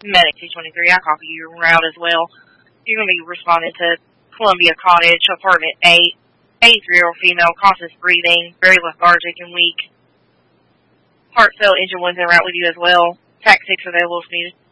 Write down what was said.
Medic 223, I copy you route as well. You're going to be responding to Columbia Cottage, apartment 8, 8-year-old female, cautious breathing, very lethargic and weak. Heart failed, engine one's en route with you as well. TAC 6 available if needed.